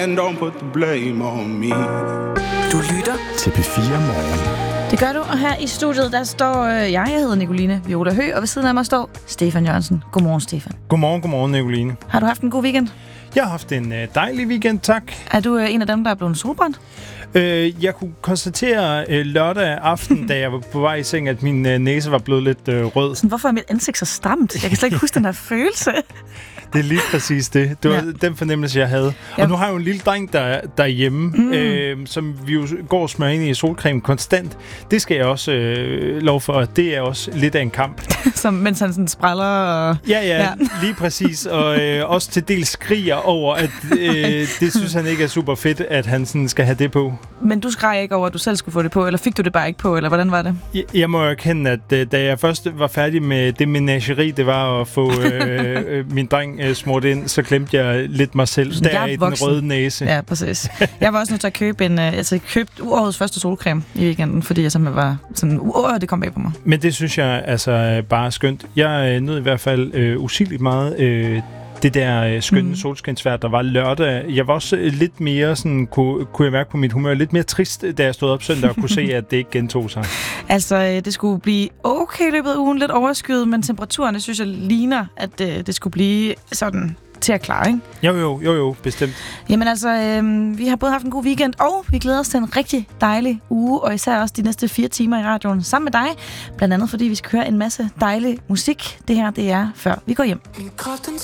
And don't put the blame on me. Du lytter til P4 Morgen. Det gør du, og her i studiet, der står jeg hedder Nicoline Viola Høgh, og ved siden af mig står Stefan Jørgensen. Godmorgen, Stefan. Godmorgen, Nicoline. Har du haft en god weekend? Jeg har haft en dejlig weekend, tak. Er du en af dem, der er blevet solbrændt? Jeg kunne konstatere lørdag aften, da jeg var på vej i seng, at min næse var blevet lidt rød. Sådan, hvorfor er mit ansigt så stramt? Jeg kan slet ikke huske den her følelse. Det er lige præcis det. Det var den fornemmelse, jeg havde. Ja. Og nu har jeg jo en lille dreng derhjemme, som vi jo går og smører ind i solcreme konstant. Det skal jeg også lov for, at det er også lidt af en kamp. Mens han sådan spræller og... Ja, lige præcis. Og også til dels skriger over, at det synes han ikke er super fedt, at han sådan skal have det på. Men du skreg ikke over, at du selv skulle få det på, eller fik du det bare ikke på, eller hvordan var det? Jeg må jo erkende, at da jeg først var færdig med det menageri, det var at få min dreng smurt ind, så glemte jeg lidt mig selv der i den røde næse. Ja, præcis. Jeg var også nødt til at købe årets første solcreme i weekenden, fordi jeg simpelthen var sådan, det kom bag på mig. Men det synes jeg altså bare er skønt. Jeg nød i hvert fald usigeligt meget det der skønne solskinsvejr, der var lørdag. Jeg var også lidt mere sådan, kunne jeg mærke på mit humør, lidt mere trist, da jeg stod op søndag og kunne se, at det ikke gentog sig. Altså, det skulle blive okay i løbet af ugen, lidt overskyet, men temperaturerne synes jeg ligner, at det skulle blive sådan til at klare, ikke? Jo, bestemt. Jamen altså, vi har både haft en god weekend, og vi glæder os til en rigtig dejlig uge, og især også de næste 4 timer i radioen sammen med dig. Blandt andet fordi vi skal høre en masse dejlig musik. Det her, det er før vi går hjem.